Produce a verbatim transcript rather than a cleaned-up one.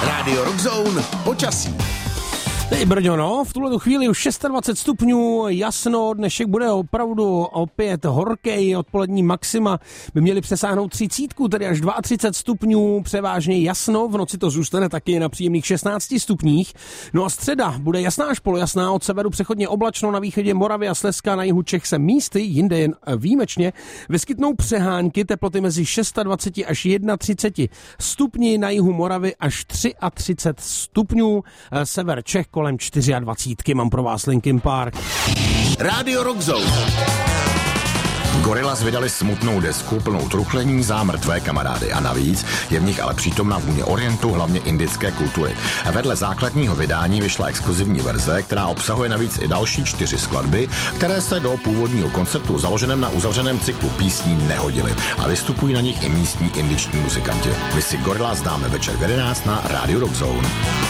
Rádio Rockzone počasí. Hej Brďo, no, v tuhle chvíli už dvacet šest stupňů, jasno, dnešek bude opravdu opět horkej, odpolední maxima by měli přesáhnout třicítku, tedy až třicet dva stupňů, převážně jasno, v noci to zůstane taky na příjemných šestnácti stupních. No a středa bude jasná až polojasná, od severu přechodně oblačno, na východě Moravy a Slezska, na jihu Čech se místy, jinde jen výjimečně, vyskytnou přehánky, teploty mezi dvacet šest až třicet jedna stupni, na jihu Moravy až třicet tři stupňů, sever Čech kolem dvacet čtyři. Mám pro vás Linkin Park. Rádio Rockzone. Gorillaz vydali smutnou desku plnou truchlení za mrtvé kamarády a navíc je v nich ale přítomná vůně orientu, hlavně indické kultury. Vedle základního vydání vyšla exkluzivní verze, která obsahuje navíc i další čtyři skladby, které se do původního konceptu založeném na uzavřeném cyklu písní nehodily a vystupují na nich i místní indiční muzikanti. My si Gorillaz dáme večer v jedenáct na Rádiu Rockzone.